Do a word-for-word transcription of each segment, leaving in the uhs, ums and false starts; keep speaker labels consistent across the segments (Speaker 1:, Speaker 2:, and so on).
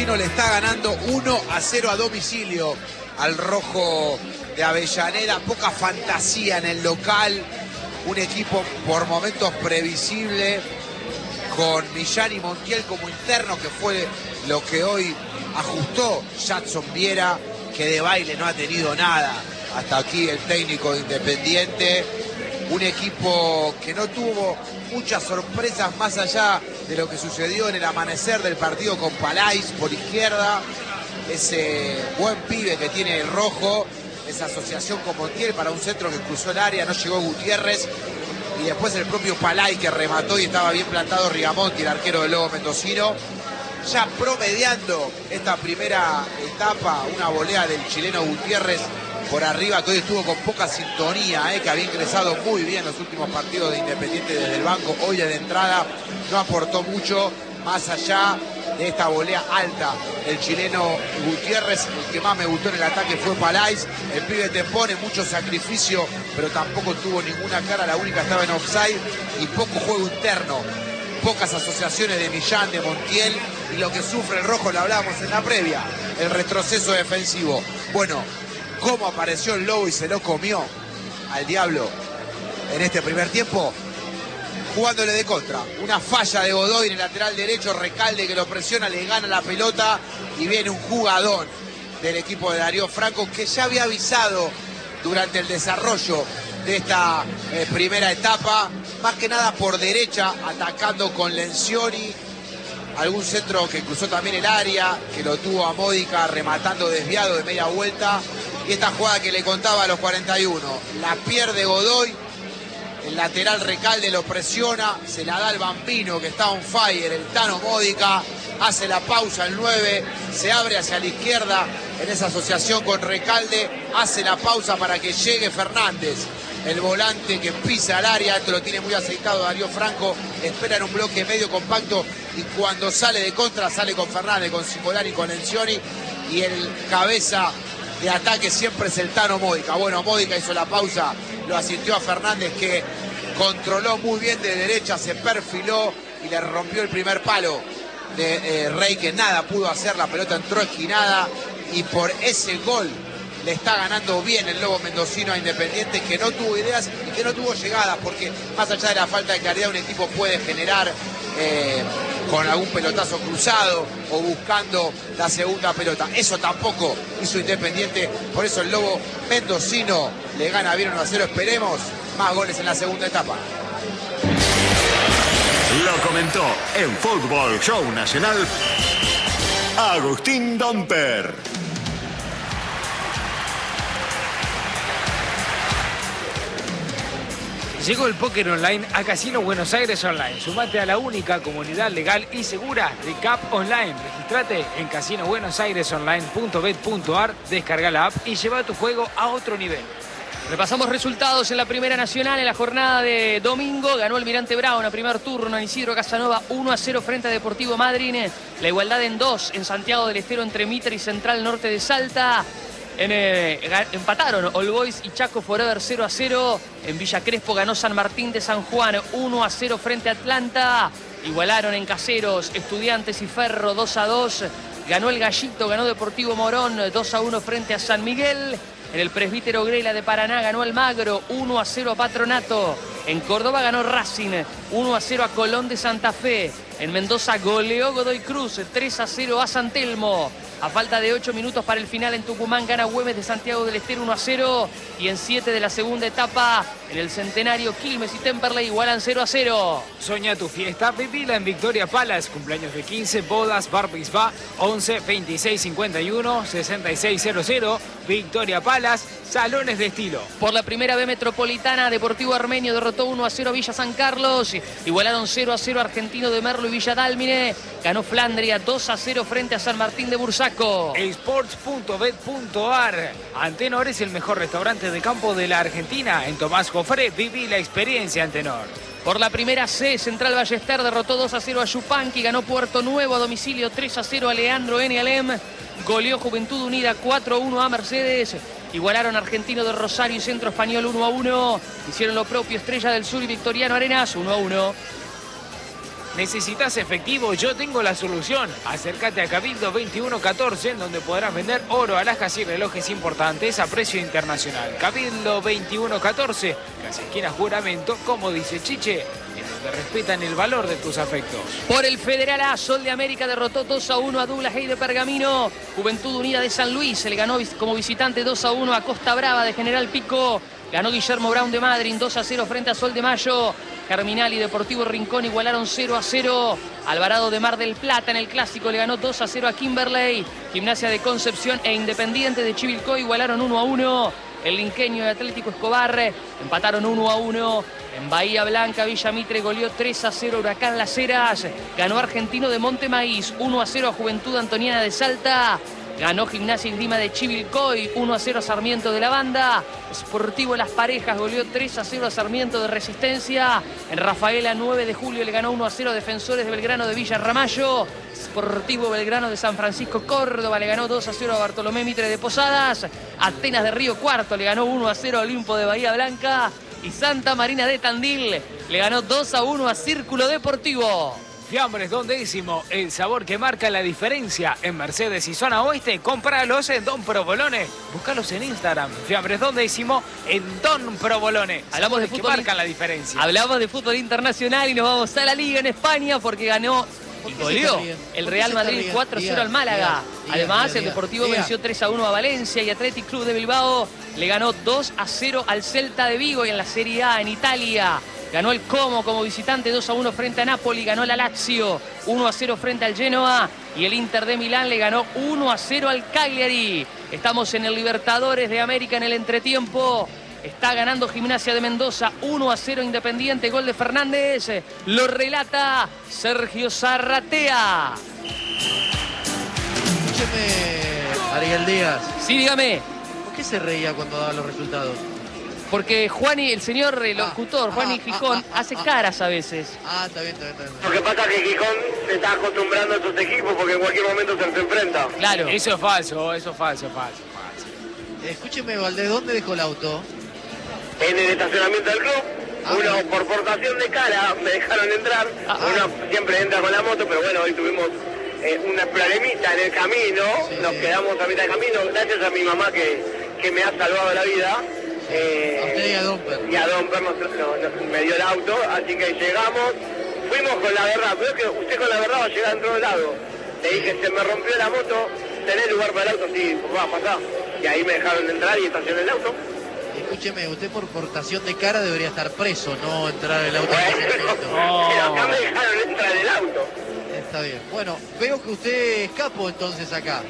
Speaker 1: Mendocino le está ganando uno a cero a domicilio al rojo de Avellaneda. Poca fantasía en el local. Un equipo por momentos previsible, con Millán y Montiel como internos, que fue lo que hoy ajustó Jackson Viera, que de baile no ha tenido nada hasta aquí el técnico de Independiente. Un equipo que no tuvo muchas sorpresas más allá de lo que sucedió en el amanecer del partido con Palais por izquierda. Ese buen pibe que tiene el rojo, esa asociación con Montiel para un centro que cruzó el área, no llegó Gutiérrez. Y después el propio Palais que remató y estaba bien plantado Riamonti, el arquero del Lobo Mendocino. Ya promediando esta primera etapa, una volea del chileno Gutiérrez por arriba, que hoy estuvo con poca sintonía, eh, que había ingresado muy bien los últimos partidos de Independiente desde el banco. Hoy de entrada no aportó mucho, más allá de esta volea alta el chileno Gutiérrez. El que más me gustó en el ataque fue Palais. El pibe te pone mucho sacrificio, pero tampoco tuvo ninguna cara. La única estaba en offside y poco juego interno. Pocas asociaciones de Millán, de Montiel, y lo que sufre el rojo, lo hablábamos en la previa, el retroceso defensivo. Bueno, cómo apareció el Lobo y se lo comió al Diablo en este primer tiempo, jugándole de contra. Una falla de Godoy en el lateral derecho, Recalde que lo presiona, le gana la pelota y viene un jugadón del equipo de Darío Franco, que ya había avisado durante el desarrollo de esta eh, primera etapa, más que nada por derecha, atacando con Lencioni, algún centro que cruzó también el área, que lo tuvo a Módica rematando desviado de media vuelta, y esta jugada que le contaba a los cuarenta y uno, la pierde Godoy, el lateral Recalde lo presiona, se la da al Bambino que está on fire, el Tano Módica, hace la pausa el nueve, se abre hacia la izquierda en esa asociación con Recalde, hace la pausa para que llegue Fernández, el volante que pisa al área. Esto lo tiene muy aceitado Darío Franco, espera en un bloque medio compacto y cuando sale de contra sale con Fernández, con Cipolari, con Lencioni, y el cabeza de ataque siempre es el Tano Módica. Bueno, Módica hizo la pausa, lo asistió a Fernández, que controló muy bien de derecha, se perfiló y le rompió el primer palo de eh, Rey, que nada pudo hacer, la pelota entró esquinada, y por ese gol le está ganando bien el Lobo Mendocino a Independiente, que no tuvo ideas y que no tuvo llegadas, porque más allá de la falta de claridad, un equipo puede generar eh, con algún pelotazo cruzado o buscando la segunda pelota. Eso tampoco hizo Independiente, por eso el Lobo Mendocino le gana bien uno a cero. Esperemos más goles en la segunda etapa.
Speaker 2: Lo comentó en Fútbol Show Nacional Agustín Domper.
Speaker 3: Llegó el póker online a Casino Buenos Aires Online. Sumate a la única comunidad legal y segura de C A P Online. Registrate en casino buenos aires online punto bet punto ar, descarga la app y lleva tu juego a otro nivel.
Speaker 4: Repasamos resultados en la Primera Nacional en la jornada de domingo. Ganó Almirante Brown a primer turno en Isidro Casanova uno a cero frente a Deportivo Madryn. La igualdad en dos en Santiago del Estero entre Mitre y Central Norte de Salta. En, eh, empataron All Boys y Chaco Forever cero a cero. En Villa Crespo ganó San Martín de San Juan uno a cero frente a Atlanta. Igualaron en Caseros Estudiantes y Ferro dos a dos. Ganó el Gallito, ganó Deportivo Morón dos a uno frente a San Miguel. En el Presbítero Grela de Paraná ganó Almagro uno a cero a Patronato. En Córdoba ganó Racing uno a cero a Colón de Santa Fe. En Mendoza goleó Godoy Cruz tres a cero a San Telmo. A falta de ocho minutos para el final en Tucumán gana Güemes de Santiago del Estero uno a cero. Y en siete de la segunda etapa en el Centenario Quilmes y Temperley igualan cero a cero.
Speaker 3: Soña tu fiesta, vivila en Victoria Palace. Cumpleaños de quince, bodas, bar mitzvah, once, veintiséis, cincuenta y uno, sesenta y seis cero cero. Victoria Palace, salones de estilo.
Speaker 4: Por la primera B metropolitana, Deportivo Armenio derrotó uno a cero a Villa San Carlos. Igualaron cero a cero Argentino de Merlo y Villa Dálmine. Ganó Flandria dos a cero frente a San Martín de Bursaco.
Speaker 3: sports punto bet punto ar. Antenor es el mejor restaurante de campo de la Argentina. En Tomás Jofré viví la experiencia Antenor.
Speaker 4: Por la primera C, Central Ballester derrotó dos a cero a Yupanqui. Ganó Puerto Nuevo a domicilio tres a cero a Leandro N. Alem. Goleó Juventud Unida cuatro a uno a Mercedes. Igualaron Argentino de Rosario y Centro Español uno a uno. Hicieron lo propio Estrella del Sur y Victoriano Arenas uno a uno.
Speaker 3: ¿Necesitas efectivo? Yo tengo la solución. Acércate a Cabildo veintiuno catorce, en donde podrás vender oro, alhajas y relojes importantes a precio internacional. Cabildo veintiuno catorce, casi esquina Juramento, como dice Chiche, en donde respetan el valor de tus afectos.
Speaker 4: Por el Federal A, Sol de América derrotó dos a uno a Douglas Haig de Pergamino. Juventud Unida de San Luis se le ganó como visitante dos a uno a Costa Brava de General Pico. Ganó Guillermo Brown de Madryn dos a cero frente a Sol de Mayo. Germinal y Deportivo Rincón igualaron cero a cero. Alvarado de Mar del Plata en el Clásico le ganó dos a cero a Kimberley. Gimnasia de Concepción e Independiente de Chivilcoy igualaron uno a uno. El Linqueño y Atlético Escobar empataron uno a uno. En Bahía Blanca, Villa Mitre goleó tres a cero Huracán Las Heras. Ganó Argentino de Monte Maíz uno a cero a Juventud Antoniana de Salta. Ganó Gimnasia y Esgrima de Chivilcoy uno a cero a Sarmiento de la Banda. Sportivo Las Parejas goleó tres a cero a Sarmiento de Resistencia. En Rafaela nueve de julio le ganó uno a cero a Defensores de Belgrano de Villa Ramallo. Sportivo Belgrano de San Francisco Córdoba le ganó dos a cero a Bartolomé Mitre de Posadas. Atenas de Río Cuarto le ganó uno a cero a Olimpo de Bahía Blanca. Y Santa Marina de Tandil le ganó dos a uno a Círculo Deportivo.
Speaker 3: Fiambres Don Décimo, el sabor que marca la diferencia en Mercedes y zona oeste. Cómpralos en Don Provolone. Búscalos en Instagram. Fiambres Don Décimo en Don Provolone.
Speaker 4: Hablamos de fútbol,
Speaker 3: que marcan la diferencia.
Speaker 4: Hablamos de fútbol internacional y nos vamos a la Liga en España porque ganó y goleó el Real Madrid cuatro a cero al Málaga. Además, el Deportivo venció tres a uno a Valencia y Athletic Club de Bilbao le ganó dos a cero al Celta de Vigo. Y en la Serie A en Italia ganó el Como como visitante dos a uno frente a Napoli. Ganó la Lazio uno a cero frente al Genoa. Y el Inter de Milán le ganó uno a cero al Cagliari. Estamos en el Libertadores de América en el entretiempo. Está ganando Gimnasia de Mendoza uno a cero Independiente. Gol de Fernández. Lo relata Sergio Zarratea.
Speaker 5: Escúcheme, Ariel Díaz.
Speaker 4: Sí, dígame.
Speaker 5: ¿Por qué se reía cuando daba los resultados?
Speaker 4: Porque Juani, el señor el locutor, ah, Juani ah, Gijón, ah, ah, hace ah, caras a veces.
Speaker 5: Ah, está bien, está bien, está bien.
Speaker 6: Lo que pasa es que Gijón se está acostumbrando a esos equipos porque en cualquier momento se enfrenta.
Speaker 3: Claro. Eso es falso, eso es falso, falso, falso.
Speaker 5: Escúcheme, Valdés, ¿dónde dejó el auto?
Speaker 6: En el estacionamiento del club. Ah, uno bien. Por portación de cara me dejaron entrar. Ah, uno ah. siempre entra con la moto, pero bueno, hoy tuvimos eh, una problemita en el camino. Sí. Nos quedamos a mitad de camino, gracias a mi mamá que, que me ha salvado la vida. Eh,
Speaker 5: a usted y a Domper.
Speaker 6: Y a Domper nos, nos, nos, me dio el auto, así que llegamos, fuimos con la verdad, veo que usted con la verdad va a llegar en todos lados. Le dije, se me rompió la moto, ¿tenés lugar para el auto? Sí, va a pasar. Y ahí me dejaron entrar y estacioné el auto.
Speaker 5: Escúcheme, usted por portación de cara debería estar preso, no entrar en el auto.
Speaker 6: Bueno,
Speaker 5: oh.
Speaker 6: Pero acá me dejaron entrar en el auto.
Speaker 5: Está bien. Bueno, veo que usted escapó entonces acá.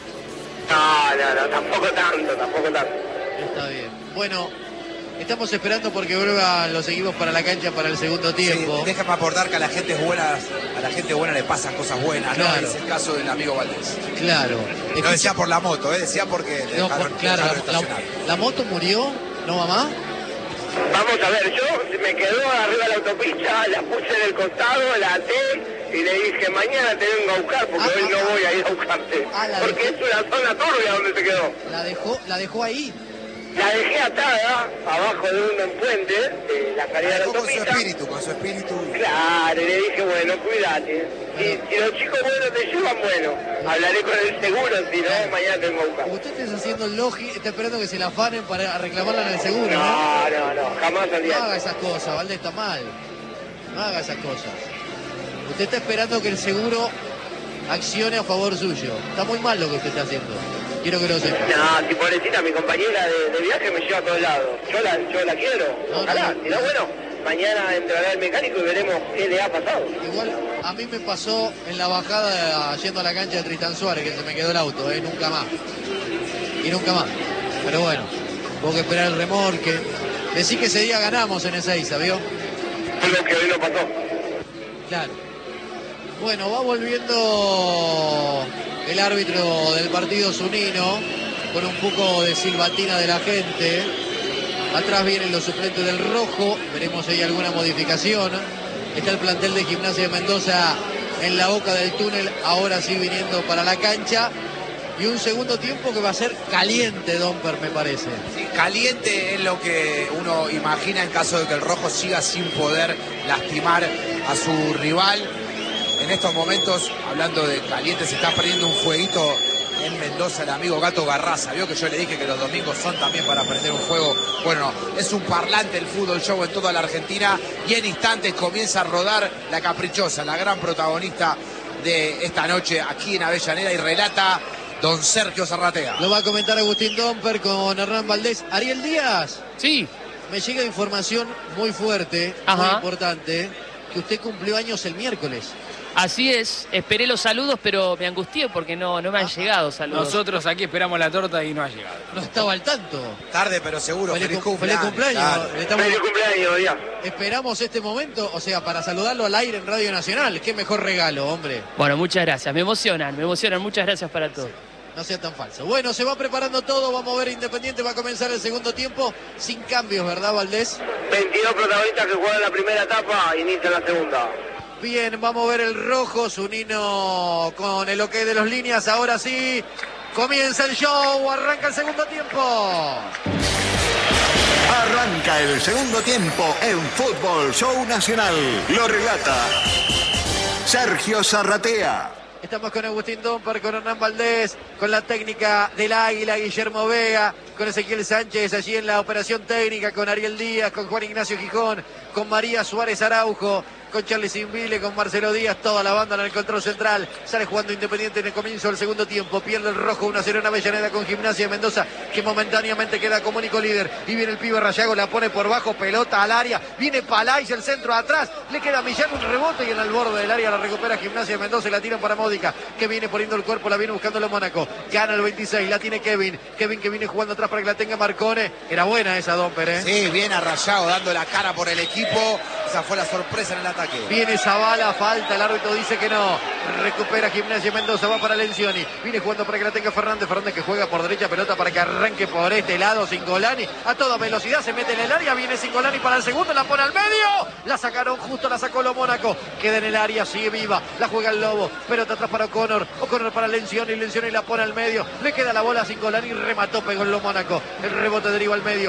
Speaker 6: No, no, no, tampoco tanto, tampoco tanto.
Speaker 5: Está bien. Bueno, estamos esperando porque vuelvan los equipos para la cancha para el segundo tiempo.
Speaker 1: Sí, déjame aportar que a la gente buena, a la gente buena le pasan cosas buenas, claro. ¿No? Es el caso del amigo Valdés.
Speaker 5: Claro.
Speaker 1: No Escucha... decía por la moto, ¿eh? Decía porque le
Speaker 5: no, por, claro, la, la, la moto murió, ¿no, mamá?
Speaker 6: Vamos a ver, yo me quedó arriba de la autopista, la puse en el costado, la até y le dije, mañana te vengo a buscar porque ah, hoy ah, no ah, voy a ir a buscarte. Ah, porque dejó... es una zona turbia donde se quedó.
Speaker 5: La dejó, la dejó ahí.
Speaker 6: La dejé atada abajo de un puente de la calidad de la autopista.
Speaker 1: Con su espíritu, con su espíritu.
Speaker 6: Claro, y le dije, bueno, cuídate. Si, si los chicos buenos te llevan, bueno, hablaré con el seguro, si no, mañana tengo que buscar.
Speaker 5: Usted está haciendo lógica, está esperando que se la afanen para reclamarla en el seguro, ¿no?
Speaker 6: No, no, no, jamás al día.
Speaker 5: No haga esas cosas, Valdés, está mal. No haga esas cosas. Usted está esperando que el seguro accione a favor suyo. Está muy mal lo que usted está haciendo. Quiero que lo sepa.
Speaker 6: No, si pobrecita, mi compañera de, de viaje me lleva a todos lados. Yo la, yo la quiero. No, ojalá. No, no. Si no, bueno, mañana entrará el mecánico y veremos qué le ha pasado.
Speaker 5: Igual, a mí me pasó en la bajada yendo a la cancha de Tristán Suárez, que se me quedó el auto, ¿eh? Nunca más. Y nunca más. Pero bueno, hubo que esperar el remolque. Decí que ese día ganamos en Ezeiza, ¿vio?
Speaker 6: Algo que hoy no pasó.
Speaker 5: Claro. Bueno, va volviendo el árbitro del partido Zunino con un poco de silbatina de la gente. Atrás vienen los suplentes del rojo. Veremos si hay alguna modificación. Está el plantel de Gimnasia de Mendoza en la boca del túnel. Ahora sí viniendo para la cancha. Y un segundo tiempo que va a ser caliente, Domper, me parece.
Speaker 1: Sí, caliente es lo que uno imagina en caso de que el rojo siga sin poder lastimar a su rival. en estos momentos, hablando de caliente, se está perdiendo un fueguito en Mendoza el amigo Gato Garraza. Vio que yo le dije que los domingos son también para prender un fuego. Bueno, es un parlante el fútbol show en toda la Argentina y en instantes comienza a rodar la caprichosa, la gran protagonista de esta noche aquí en Avellaneda, y relata don Sergio Zarratea.
Speaker 5: Lo va a comentar Agustín Domper con Hernán Valdés. Ariel Díaz.
Speaker 4: Sí.
Speaker 5: Me llega información muy fuerte,
Speaker 4: Ajá.
Speaker 5: muy importante, que usted cumplió años el miércoles.
Speaker 4: Así es, esperé los saludos, pero me angustié porque no, no me han llegado saludos.
Speaker 3: Nosotros aquí esperamos la torta y no ha llegado.
Speaker 5: No estaba al tanto.
Speaker 1: Tarde pero seguro.
Speaker 5: Feliz,
Speaker 1: Feliz
Speaker 5: cum-
Speaker 1: cumpleaños.
Speaker 5: feliz cumpleaños.
Speaker 1: Claro.
Speaker 5: Le estamos-
Speaker 6: Feliz cumpleaños, ya.
Speaker 5: Esperamos este momento, o sea, para saludarlo al aire en Radio Nacional. Qué mejor regalo, hombre.
Speaker 4: Bueno, muchas gracias, me emocionan, me emocionan, muchas gracias para todos.
Speaker 5: No sea tan falso. Bueno, se va preparando todo. Vamos a ver Independiente. Va a comenzar el segundo tiempo sin cambios, ¿verdad, Valdés?
Speaker 6: veintidós protagonistas que juegan la primera etapa, inician la segunda.
Speaker 5: Bien, vamos a ver el rojo. Zunino con el ok de los líneas. Ahora sí, comienza el show. Arranca el segundo tiempo.
Speaker 2: Arranca el segundo tiempo en Fútbol Show Nacional. Lo relata Sergio Zarratea.
Speaker 5: Estamos con Agustín Domper, con Hernán Valdés, con la técnica del Águila, Guillermo Vega, con Ezequiel Sánchez allí en la operación técnica, con Ariel Díaz, con Juan Ignacio Gijón, con María Suárez Araujo, con Charlie Simbile, con Marcelo Díaz, toda la banda en el control central. Sale jugando Independiente en el comienzo del segundo tiempo. Pierde el rojo uno a cero en Avellaneda con Gimnasia de Mendoza, que momentáneamente queda como único líder. Y viene el pibe Rayago, la pone por bajo, pelota al área. Viene Palais, el centro atrás. Le queda a Millán un rebote y en el borde del área la recupera Gimnasia de Mendoza y la tiran para Módica, que viene poniendo el cuerpo, la viene buscando los Mónaco. Gana el veintiséis, la tiene Kevin. Kevin que viene jugando atrás para que la tenga Marcone. Era buena esa, Domper, ¿eh?
Speaker 1: Sí, bien a Rayago dando la cara por el equipo. Esa fue la sorpresa en el ataque.
Speaker 5: Viene Zavala, falta, el árbitro dice que no. Recupera Gimnasia Mendoza, va para Lencioni. Viene jugando para que la tenga Fernández. Fernández que juega por derecha, pelota para que arranque por este lado. Singolani a toda velocidad, se mete en el área. Viene Singolani para el segundo, la pone al medio. La sacaron justo, la sacó lo Mónaco. Queda en el área, sigue viva. La juega el Lobo. Pelota atrás para O'Connor. O'Connor para Lencioni. Lencioni la pone al medio. Le queda la bola a Singolani. Remató, pegó en lo Mónaco. El rebote deriva al medio.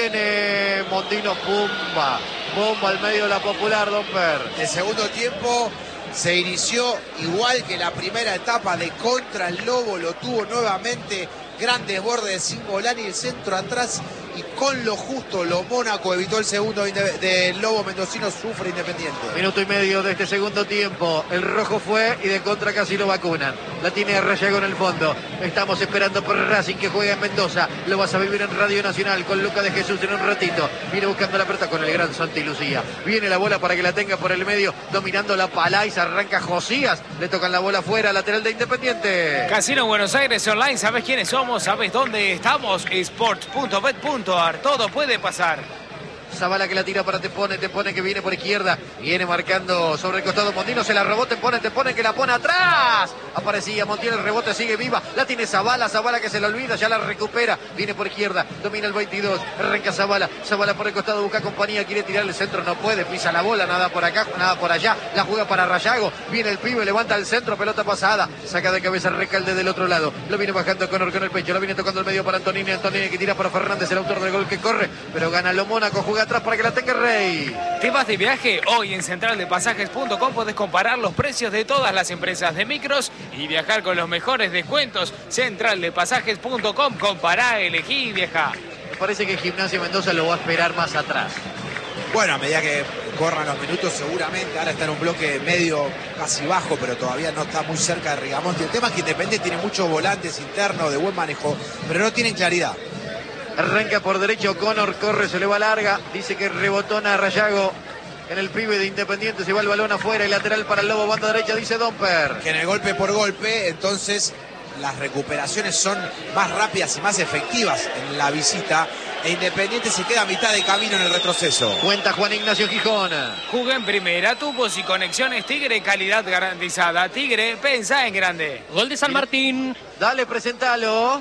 Speaker 5: Viene Mondino, pumba. Bomba al medio de la Popular, Domper.
Speaker 1: El segundo tiempo se inició igual que la primera etapa, de contra el Lobo, lo tuvo nuevamente, gran desborde de Singolani, el centro atrás y con lo justo lo Mónaco evitó el segundo del Lobo mendocino, sufre Independiente.
Speaker 5: Minuto y medio de este segundo tiempo, el rojo fue y de contra casi lo vacunan. La tiene Rayago en el fondo. Estamos esperando por Racing que juega en Mendoza. Lo vas a vivir en Radio Nacional con Luca de Jesús en un ratito. Viene buscando la pelota con el gran Santi Lucía. Viene la bola para que la tenga por el medio, dominando la Palais, arranca Josías. Le tocan la bola afuera, lateral de Independiente.
Speaker 3: Casino Buenos Aires Online, ¿sabes quiénes somos? ¿Sabes dónde estamos? sports punto bet punto ar, todo puede pasar.
Speaker 5: Zavala que la tira para Tepone, Tepone que viene por izquierda, viene marcando sobre el costado Mondino, se la robó Tepone, Tepone que la pone atrás. Aparecía Montiel, el rebote sigue viva, la tiene Zavala, Zavala que se la olvida, ya la recupera, viene por izquierda, domina el veintidós, arranca Zavala, Zavala por el costado, busca compañía, quiere tirar el centro, no puede, pisa la bola, nada por acá, nada por allá, la juega para Rayago, viene el pibe, levanta el centro, pelota pasada, saca de cabeza Recalde del otro lado, lo viene bajando Conor con el pecho, lo viene tocando el medio para Antonini, Antonini que tira para Fernández, el autor del gol que corre, pero gana lo Mónaco, juega atrás para que la tenga Rey.
Speaker 3: ¿Te vas de viaje? Hoy en central de pasajes punto com podés comparar los precios de todas las empresas de micros y viajar con los mejores descuentos. central de pasajes punto com, compará, elegí y viajá.
Speaker 5: Me parece que Gimnasia Mendoza lo va a esperar más atrás.
Speaker 1: Bueno, a medida que corran los minutos seguramente, ahora está en un bloque medio casi bajo, pero todavía no está muy cerca de Rigamonti. El tema es que Independiente tiene muchos volantes internos de buen manejo, pero no tienen claridad.
Speaker 5: Arranca por derecho Conor, corre, se le va larga, dice que rebotona a Rayago en el pibe de Independiente, se va el balón afuera, el lateral para el Lobo, banda derecha, dice Domper.
Speaker 1: Que en el golpe por golpe, entonces las recuperaciones son más rápidas y más efectivas en la visita, e Independiente se queda a mitad de camino en el retroceso.
Speaker 5: Cuenta Juan Ignacio Gijón.
Speaker 3: Juega en primera, tubos y conexiones Tigre, calidad garantizada. Tigre, pensá en grande.
Speaker 4: Gol de San Martín.
Speaker 5: Dale, presentalo.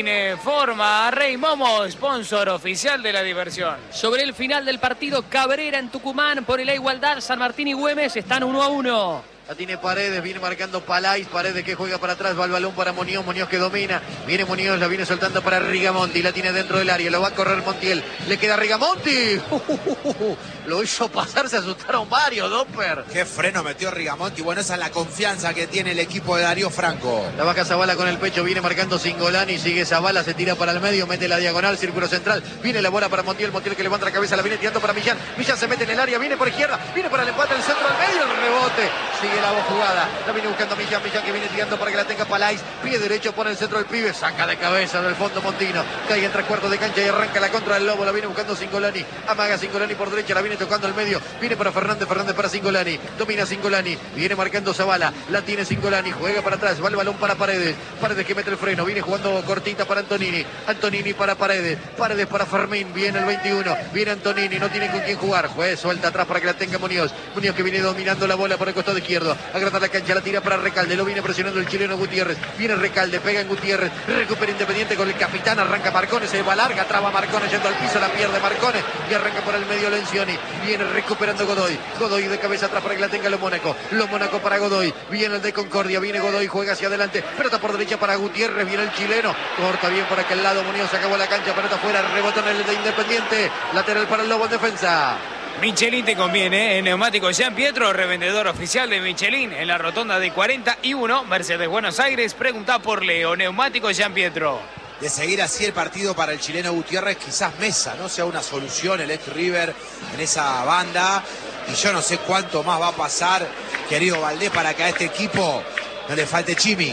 Speaker 3: Informa Rey Momo, sponsor oficial de la diversión.
Speaker 4: Sobre el final del partido, Cabrera en Tucumán, por la igualdad, San Martín y Güemes están uno a uno.
Speaker 5: La tiene Paredes, viene marcando Palais. Paredes que juega para atrás, va el balón para Muñoz. Muñoz que domina. Viene Muñoz, la viene soltando para Rigamonti. La tiene dentro del área, lo va a correr Montiel. Le queda Rigamonti. Uh, uh, uh, uh. Lo hizo pasar, se asustaron varios, Dopper.
Speaker 1: Qué freno metió Rigamonti. Bueno, esa es la confianza que tiene el equipo de Darío Franco.
Speaker 5: La baja Zabala con el pecho, viene marcando Cingolani. Sigue Zabala, se tira para el medio, mete la diagonal, círculo central. Viene la bola para Montiel. Montiel que levanta la cabeza, la viene tirando para Millán. Millán se mete en el área, viene por izquierda. Viene para el empate, el centro al medio, el rebote. Sigue la jugada. La viene buscando Millán. Millán que viene tirando para que la tenga Palais. Pie derecho, pone el centro del pibe. Saca de cabeza del fondo Montino. Cae en tres cuartos de cancha y arranca la contra del Lobo. La viene buscando Cingolani. Amaga Cingolani por derecha, la viene tocando al medio. Viene para Fernández, Fernández para Cingolani. Domina Cingolani. Viene marcando Zabala. La tiene Cingolani. Juega para atrás. Va el balón para Paredes. Paredes que mete el freno. Viene jugando cortita para Antonini. Antonini para Paredes. Paredes para Fermín. Viene el veintiuno. Viene Antonini. No tiene con quién jugar. Juez suelta atrás para que la tenga Muñoz. Muñoz que viene dominando la bola por el costado izquierdo. Agranda la cancha. La tira para Recalde. Lo viene presionando el chileno Gutiérrez. Viene Recalde. Pega en Gutiérrez. Recupera Independiente con el capitán. Arranca Marcones. Se va larga. Traba Marcones yendo al piso. La pierde Marcones. Y arranca por el medio Lencioni. Viene recuperando Godoy. Godoy de cabeza atrás para que la tenga Lo Mónaco. Lo Mónaco para Godoy. Viene el de Concordia. Viene Godoy. Juega hacia adelante. Pelota por derecha para Gutiérrez. Viene el chileno. Corta bien por aquel lado. Muñoz se acabó la cancha. Pelota afuera. Rebotó en el de Independiente. Lateral para el Lobo en defensa.
Speaker 3: Michelin te conviene, ¿eh? Neumático Jean Pietro, revendedor oficial de Michelin en la rotonda de cuarenta y uno, Mercedes Buenos Aires. Pregunta por Leo, Neumático Jean Pietro.
Speaker 1: De seguir así el partido para el chileno Gutiérrez, quizás Mesa no sea una solución, el ex River en esa banda. Y yo no sé cuánto más va a pasar, querido Valdés, para que a este equipo no le falte Chimi.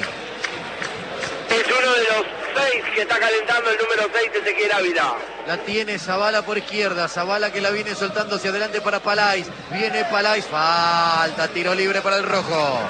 Speaker 6: Es uno de los seis que está calentando, el número seis, Ezequiel Ávila.
Speaker 5: La tiene Zabala por izquierda. Zabala que la viene soltando hacia adelante para Palais. Viene Palais. Falta. Tiro libre para el rojo.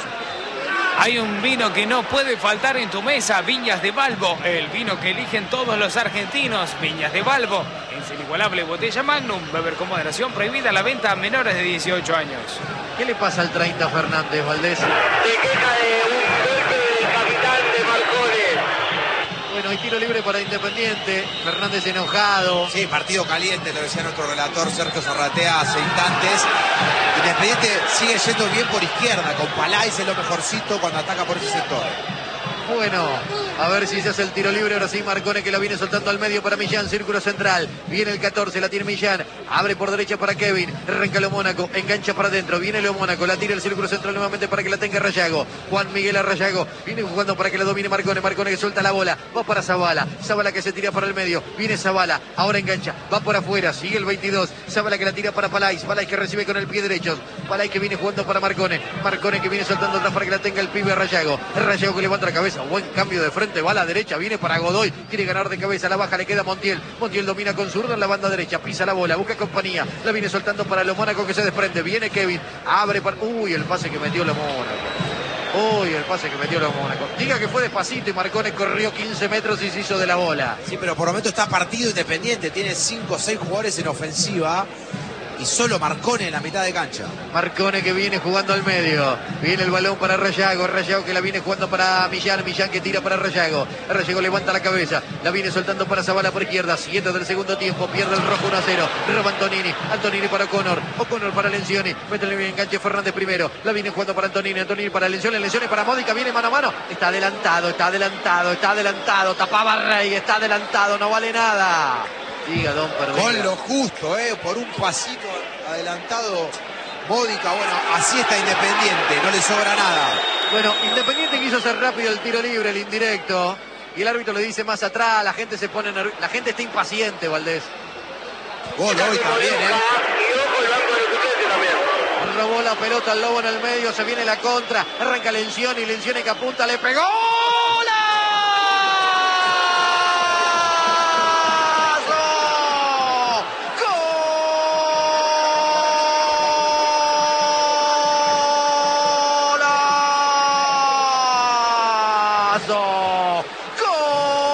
Speaker 3: Hay un vino que no puede faltar en tu mesa, Viñas de Balbo, el vino que eligen todos los argentinos. Viñas de Balbo, en su inigualable botella Magnum, beber con moderación, prohibida la venta a menores de dieciocho años.
Speaker 5: ¿Qué le pasa al treinta Fernández, Valdés?
Speaker 6: Se queja de un golpe del capitán de Marcones.
Speaker 5: Bueno, hay tiro libre para Independiente. Fernández enojado.
Speaker 1: Sí, partido caliente, lo decía nuestro relator Sergio Zarratea hace instantes. Independiente sigue yendo bien por izquierda, con Palais es lo mejorcito cuando ataca por ese sector.
Speaker 5: Bueno, a ver si se hace el tiro libre. Ahora sí, Marcone que la viene soltando al medio para Millán, círculo central. Viene el catorce, la tiene Millán. Abre por derecha para Kevin. Arranca Lo Mónaco, engancha para adentro. Viene Lo Mónaco, la tira el círculo central nuevamente para que la tenga Rayago. Juan Miguel Arrayago. Viene jugando para que la domine Marcone. Marcone que suelta la bola. Va para Zabala. Zabala que se tira para el medio. Viene Zabala. Ahora engancha. Va por afuera. Sigue el veintidós. Zabala que la tira para Palais. Palais que recibe con el pie derecho. Palais que viene jugando para Marcone. Marcone que viene soltando atrás para que la tenga el pibe Rayago. Rayago que levanta la cabeza. Buen cambio de frente, va a la derecha, viene para Godoy, quiere ganar de cabeza, la baja, le queda Montiel. Montiel domina con zurda en la banda derecha, pisa la bola, busca compañía, la viene soltando para Lo Mónaco que se desprende, viene Kevin, abre para... Uy, el pase que metió Lo Mónaco. Uy, el pase que metió Lo Mónaco. Diga que fue despacito y Marcone corrió quince metros y se hizo de la bola.
Speaker 1: Sí, pero por momento está partido Independiente, tiene cinco o seis jugadores en ofensiva. Y solo Marcone en la mitad de cancha.
Speaker 5: Marcone que viene jugando al medio. Viene el balón para Rayago. Rayago que la viene jugando para Millán. Millán que tira para Rayago. Rayago levanta la cabeza. La viene soltando para Zabala por izquierda. Siguiente del segundo tiempo. Pierde el rojo uno a cero. Roba Antonini. Antonini para O'Connor. O'Connor para Lencioni. Mete el enganche Fernández primero. La viene jugando para Antonini. Antonini para Lencioni. Lencioni para Módica. Viene mano a mano. Está adelantado. Está adelantado. Está adelantado. Tapaba Rey. Está adelantado. No vale nada. Diga, don Perdida.
Speaker 1: Con lo justo, eh, por un pasito adelantado Módica. Bueno, así está Independiente, no le sobra nada.
Speaker 5: Bueno, Independiente quiso hacer rápido el tiro libre, el indirecto. Y el árbitro le dice más atrás, la gente se pone nerv... la gente está impaciente, Valdés.
Speaker 1: Gol hoy también, eh.
Speaker 6: Y ojo el banco de suplentes también.
Speaker 5: Robó la pelota al Lobo en el medio, se viene la contra. Arranca Lencioni, Lencioni que apunta, le pegó.